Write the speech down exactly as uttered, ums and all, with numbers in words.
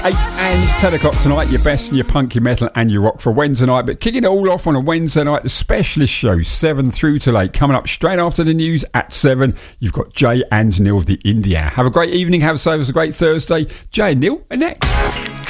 eight and ten o'clock tonight, your best and your punk, your metal and your rock for Wednesday night. But kicking it all off on a Wednesday night, the specialist show, seven through to eight. Coming up straight after the news at seven, you've got Jay and Neil of the Indie Hour. Have a great evening, have yourselves a great Thursday. Jay and Neil are next.